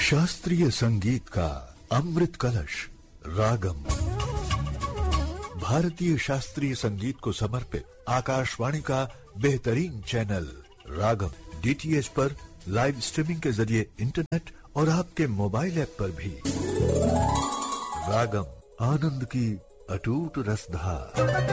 शास्त्रीय संगीत का अमृत कलश रागम। भारतीय शास्त्रीय संगीत को समर्पित आकाशवाणी का बेहतरीन चैनल रागम डीटीएच पर लाइव स्ट्रीमिंग के जरिए इंटरनेट और आपके मोबाइल ऐप पर भी। रागम, आनंद की अटूट रसधार।